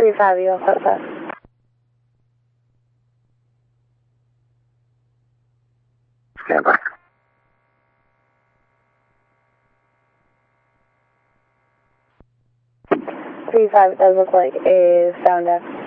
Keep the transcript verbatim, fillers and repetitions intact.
three five, you all set set. Stand by. three five, it does look like a sound X.